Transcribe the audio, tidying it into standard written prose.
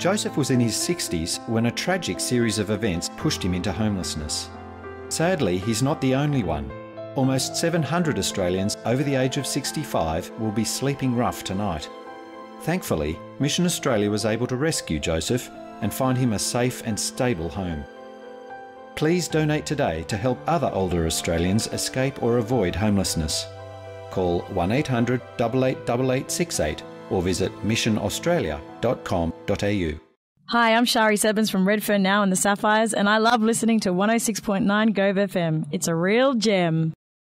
Joseph was in his 60s when a tragic series of events pushed him into homelessness. Sadly, he's not the only one. Almost 700 Australians over the age of 65 will be sleeping rough tonight. Thankfully, Mission Australia was able to rescue Joseph and find him a safe and stable home. Please donate today to help other older Australians escape or avoid homelessness. Call 1800 888868 or visit missionaustralia.com.au. Hi, I'm Shari Sebens from Redfern Now and the Sapphires, and I love listening to 106.9 Gove FM. It's a real gem.